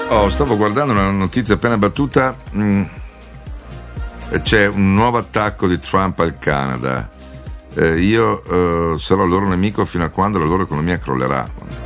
Stavo guardando una notizia appena battuta. C'è un nuovo attacco di Trump al Canada. Io sarò il loro nemico fino a quando la loro economia crollerà.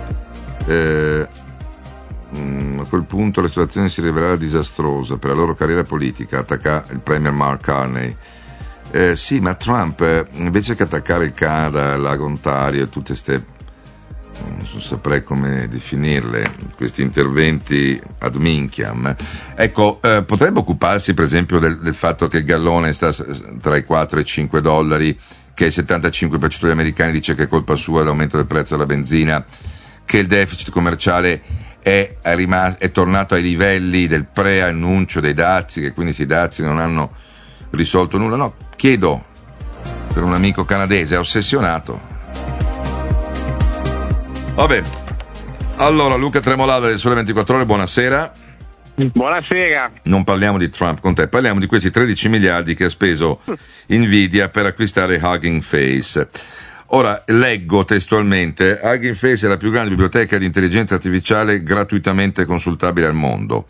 A quel punto la situazione si rivelerà disastrosa per la loro carriera politica. Attacca il premier Mark Carney. Sì, ma Trump, invece che attaccare il Canada, il lago Ontario e tutte queste, non saprei come definirle, questi interventi ad minchiam, ecco, potrebbe occuparsi per esempio del fatto che il gallone sta tra i 4 e i 5 dollari, che il 75% degli americani dice che è colpa sua l'aumento del prezzo della benzina, che il deficit commerciale è tornato ai livelli del pre-annuncio dei dazi, che quindi questi dazi non hanno risolto nulla. No, chiedo per un amico canadese, è ossessionato. Vabbè, allora Luca Tremolada del Sole 24 Ore, buonasera. Buonasera. Non parliamo di Trump con te, parliamo di questi 13 miliardi che ha speso Nvidia per acquistare Hugging Face. Ora, leggo testualmente: Hugging Face è la più grande biblioteca di intelligenza artificiale gratuitamente consultabile al mondo.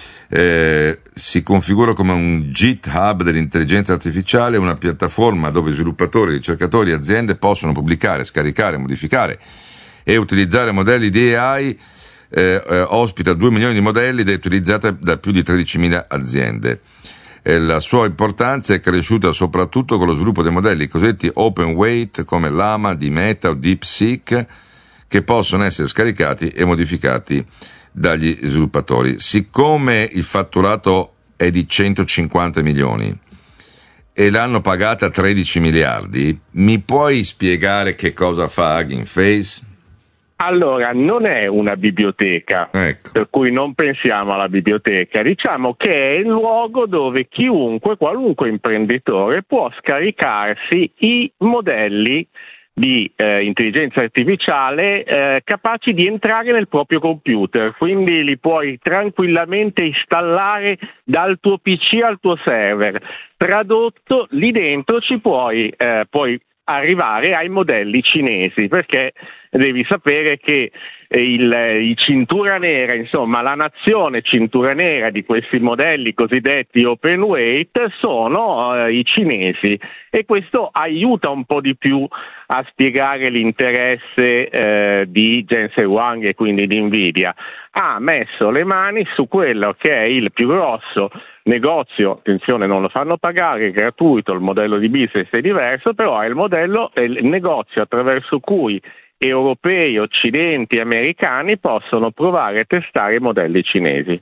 Si configura come un GitHub dell'intelligenza artificiale, una piattaforma dove sviluppatori, ricercatori e aziende possono pubblicare, scaricare, modificare e utilizzare modelli di AI. Ospita 2 milioni di modelli ed è utilizzata da più di 13.000 aziende. La sua importanza è cresciuta soprattutto con lo sviluppo dei modelli cosiddetti open weight come Llama di Meta o DeepSeek, che possono essere scaricati e modificati dagli sviluppatori. Siccome il fatturato è di 150 milioni e l'hanno pagata 13 miliardi, mi puoi spiegare che cosa fa Hugging Face? Allora, non è una biblioteca, ecco, per cui non pensiamo alla biblioteca, diciamo che è il luogo dove qualunque imprenditore può scaricarsi i modelli di intelligenza artificiale capaci di entrare nel proprio computer, quindi li puoi tranquillamente installare dal tuo PC al tuo server. Tradotto, lì dentro ci puoi arrivare ai modelli cinesi, perché devi sapere che il cintura nera, insomma la nazione cintura nera di questi modelli cosiddetti open weight sono i cinesi, e questo aiuta un po' di più a spiegare l'interesse di Jensen Huang e quindi di Nvidia. Ha messo le mani su quello che è il più grosso negozio, attenzione, non lo fanno pagare, è gratuito, il modello di business è diverso, però è il negozio attraverso cui europei, occidenti, americani possono provare a testare i modelli cinesi.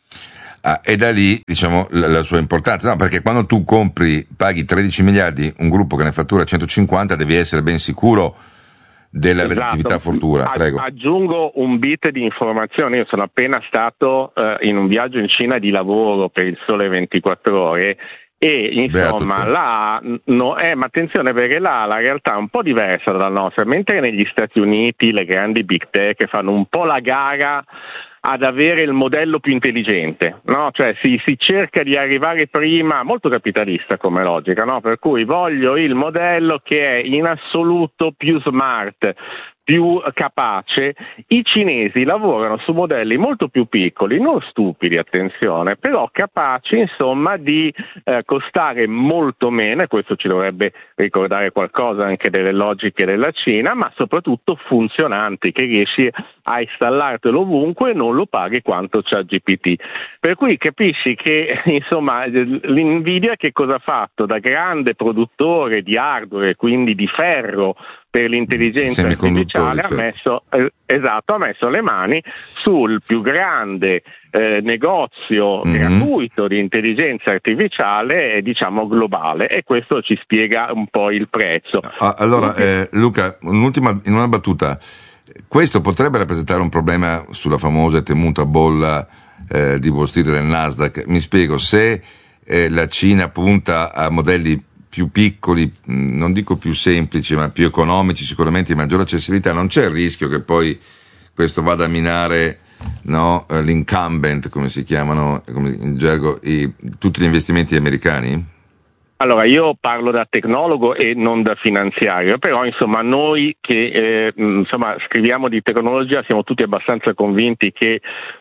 E da lì, diciamo, la sua importanza, no, perché quando tu paghi 13 miliardi, un gruppo che ne fattura 150, devi essere ben sicuro della relatività fortuna. Prego. Aggiungo un bit di informazione: io sono appena stato in un viaggio in Cina di lavoro per il Sole 24 Ore, e insomma ma attenzione, perché là la realtà è un po' diversa dalla nostra. Mentre negli Stati Uniti le grandi big tech fanno un po' la gara ad avere il modello più intelligente, no? Cioè si cerca di arrivare prima, molto capitalista come logica, no? Per cui voglio il modello che è in assoluto più smart, più capace. I cinesi lavorano su modelli molto più piccoli, non stupidi, attenzione, però capaci insomma di costare molto meno, e questo ci dovrebbe ricordare qualcosa anche delle logiche della Cina, ma soprattutto funzionanti, che riesci a installartelo ovunque e non lo paghi quanto ChatGPT. Per cui capisci che insomma l'Nvidia che cosa ha fatto? Da grande produttore di hardware, quindi di ferro per l'intelligenza artificiale, ha messo le mani sul più grande negozio gratuito di intelligenza artificiale, diciamo globale, e questo ci spiega un po' il prezzo. Allora, Luca, in una battuta, questo potrebbe rappresentare un problema sulla famosa e temuta bolla di Wall Street del Nasdaq. Mi spiego, se la Cina punta a modelli più piccoli, non dico più semplici, ma più economici, sicuramente di maggiore accessibilità, non c'è il rischio che poi questo vada a minare, no, l'incumbent, come si chiamano in gergo, tutti gli investimenti americani? Allora, io parlo da tecnologo e non da finanziario, però insomma noi che scriviamo di tecnologia siamo tutti abbastanza convinti che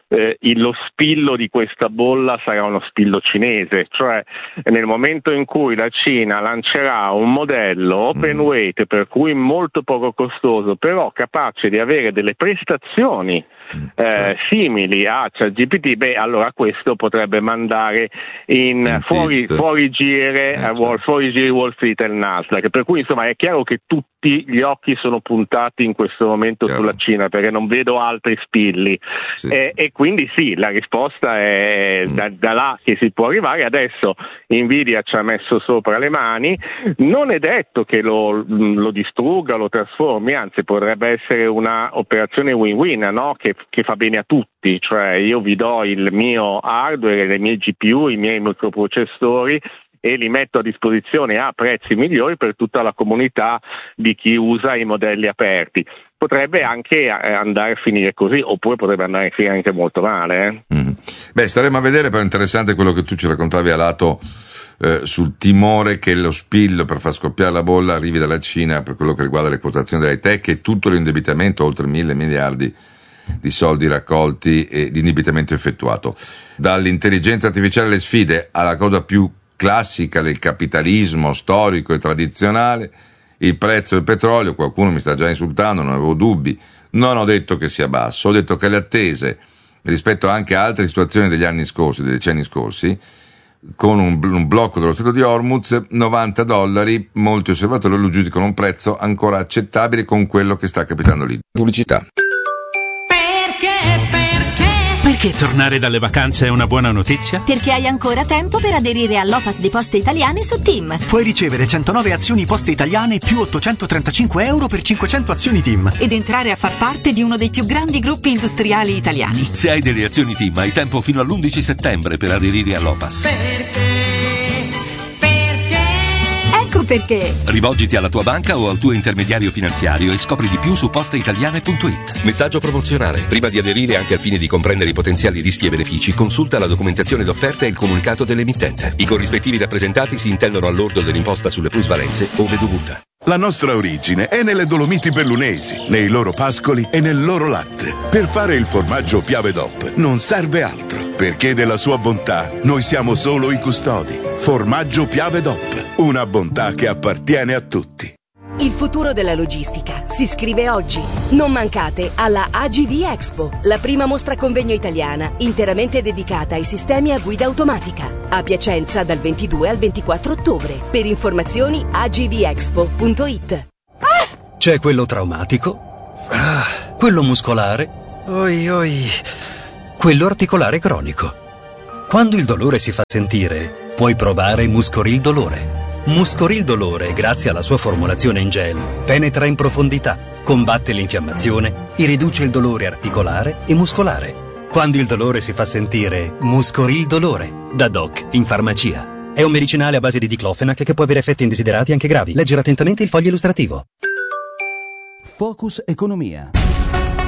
lo spillo di questa bolla sarà uno spillo cinese, cioè nel momento in cui la Cina lancerà un modello open weight, per cui molto poco costoso, però capace di avere delle prestazioni simili a ChatGPT, allora questo potrebbe mandare fuori giri Wall Street e il Nasdaq, per cui insomma è chiaro che tutti gli occhi sono puntati in questo momento sulla Cina, perché non vedo altri spilli, e quindi sì, la risposta è da là che si può arrivare. Adesso Nvidia ci ha messo sopra le mani, non è detto che lo distrugga, lo trasformi, anzi potrebbe essere una operazione win-win, no? Che fa bene a tutti, cioè io vi do il mio hardware, le mie GPU, i miei microprocessori e li metto a disposizione a prezzi migliori per tutta la comunità di chi usa i modelli aperti. Potrebbe anche andare a finire così, oppure potrebbe andare a finire anche molto male. Staremo a vedere, però è interessante quello che tu ci raccontavi a lato sul timore che lo spillo per far scoppiare la bolla arrivi dalla Cina per quello che riguarda le quotazioni delle tech e tutto l'indebitamento, oltre 1.000 miliardi di soldi raccolti e di indebitamento effettuato. Dall'intelligenza artificiale alle sfide alla cosa più classica del capitalismo storico e tradizionale, il prezzo del petrolio. Qualcuno mi sta già insultando, non avevo dubbi, non ho detto che sia basso, ho detto che le attese rispetto anche a altre situazioni degli anni scorsi, dei decenni scorsi, con un blocco dello Stretto di Hormuz, $90, molti osservatori lo giudicano un prezzo ancora accettabile con quello che sta capitando lì. Pubblicità. Perché tornare dalle vacanze è una buona notizia? Perché hai ancora tempo per aderire all'OPAS di Poste Italiane su TIM. Puoi ricevere 109 azioni Poste Italiane più €835 per 500 azioni TIM. Ed entrare a far parte di uno dei più grandi gruppi industriali italiani. Se hai delle azioni TIM hai tempo fino all'11 settembre per aderire all'OPAS. Ecco perché. Rivolgiti alla tua banca o al tuo intermediario finanziario e scopri di più su posteitaliane.it. Messaggio promozionale. Prima di aderire, anche al fine di comprendere i potenziali rischi e benefici, consulta la documentazione d'offerta e il comunicato dell'emittente. I corrispettivi rappresentati si intendono al lordo dell'imposta sulle plusvalenze ove dovuta. La nostra origine è nelle Dolomiti Bellunesi, nei loro pascoli e nel loro latte. Per fare il formaggio Piave DOP non serve altro, perché della sua bontà noi siamo solo i custodi. Formaggio Piave DOP, una bontà che appartiene a tutti. Il futuro della logistica si scrive oggi. Non mancate alla AGV Expo, la prima mostra convegno italiana interamente dedicata ai sistemi a guida automatica. A Piacenza dal 22 al 24 ottobre. Per informazioni agvexpo.it. C'è quello traumatico, quello muscolare, quello articolare cronico. Quando il dolore si fa sentire, puoi provare Muscoril Dolore. Muscoril Dolore, grazie alla sua formulazione in gel, penetra in profondità, combatte l'infiammazione e riduce il dolore articolare e muscolare. Quando il dolore si fa sentire, Muscoril Dolore, da Doc in farmacia. È un medicinale a base di diclofenac che può avere effetti indesiderati anche gravi. Leggere attentamente il foglio illustrativo. Focus Economia.